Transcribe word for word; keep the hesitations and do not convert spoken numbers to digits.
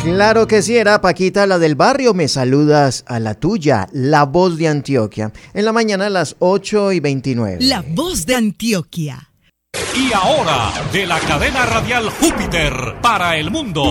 Claro que sí, era Paquita, la del barrio. Me saludas a la tuya, la voz de Antioquia. En la mañana a las ocho y veintinueve. La voz de Antioquia. Y ahora, de la cadena radial Júpiter para el mundo.